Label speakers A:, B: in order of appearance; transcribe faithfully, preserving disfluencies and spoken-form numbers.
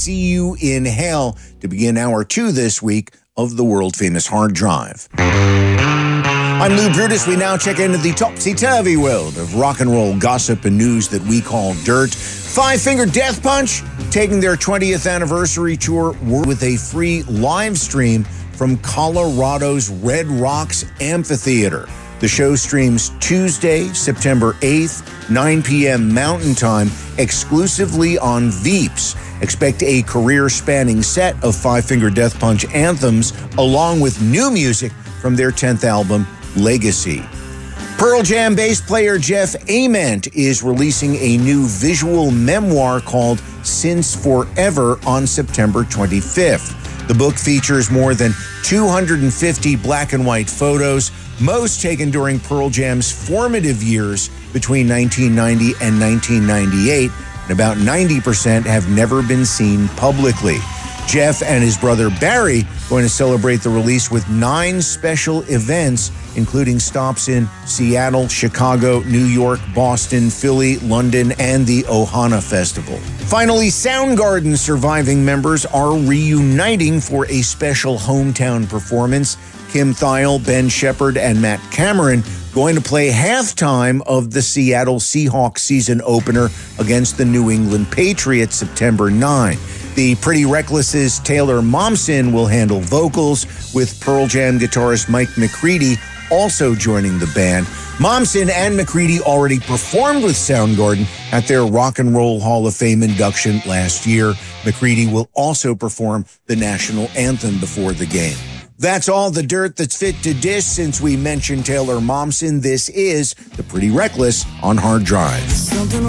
A: See You in Hell to begin hour two this week of the world-famous Hard Drive. I'm Lou Brutus. We now check into the topsy-turvy world of rock and roll gossip and news that we call dirt. Five Finger Death Punch taking their twentieth anniversary tour with a free live stream from Colorado's Red Rocks Amphitheater. The show streams Tuesday, September eighth, nine p.m. Mountain Time, exclusively on Veeps. Expect a career-spanning set of Five Finger Death Punch anthems, along with new music from their tenth album, Legacy. Pearl Jam bass player Jeff Ament is releasing a new visual memoir called Since Forever on September twenty-fifth. The book features more than two hundred fifty black and white photos, most taken during Pearl Jam's formative years between nineteen ninety and nineteen ninety-eight, and about ninety percent have never been seen publicly. Jeff and his brother Barry going to celebrate the release with nine special events, including stops in Seattle, Chicago, New York, Boston, Philly, London, and the Ohana Festival. Finally, Soundgarden surviving members are reuniting for a special hometown performance. Kim Thayil, Ben Shepherd, and Matt Cameron going to play halftime of the Seattle Seahawks season opener against the New England Patriots September ninth. The Pretty Reckless's Taylor Momsen will handle vocals, with Pearl Jam guitarist Mike McCready also joining the band. Momsen and McCready already performed with Soundgarden at their Rock and Roll Hall of Fame induction last year. McCready will also perform the national anthem before the game. That's all the dirt that's fit to dish since we mentioned Taylor Momsen. This is The Pretty Reckless on Hard Drive.